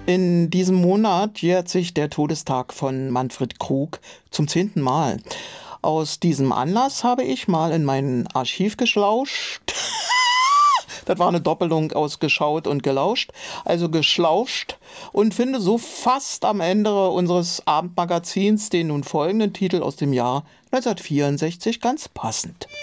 In diesem Monat jährt sich der Todestag von Manfred Krug zum 10. Mal. Aus diesem Anlass habe ich mal in mein Archiv geschlauscht. Das war eine Doppelung aus geschaut und gelauscht, also geschlauscht, und finde so fast am Ende unseres Abendmagazins den nun folgenden Titel aus dem Jahr 1964 ganz passend.